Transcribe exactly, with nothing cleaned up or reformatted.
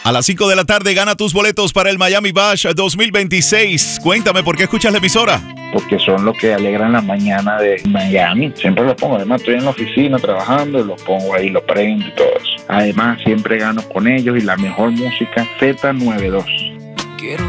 A las cinco de la tarde gana tus boletos para el Miami Bash dos mil veintiséis. Cuéntame, ¿por qué escuchas la emisora? Porque son los que alegran la mañana de Miami. Siempre los pongo. Además, estoy en la oficina trabajando y los pongo ahí, los prendo y todo eso. Además, siempre gano con ellos y la mejor música, Z noventa y dos. Quiero